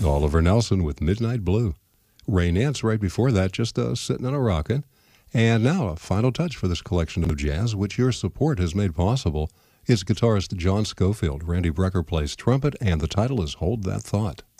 Oliver Nelson with Midnight Blue. Ray Nance right before that, just sitting on a rockin'. And now a final touch for this collection of jazz, which your support has made possible, is guitarist John Scofield. Randy Brecker plays trumpet, and the title is Hold That Thought.